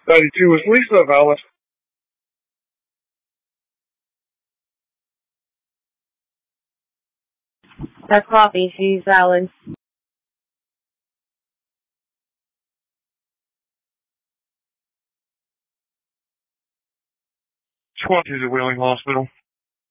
92 is Lisa valid. That's Coffee. She's valid. 20 is at Wheeling Hospital.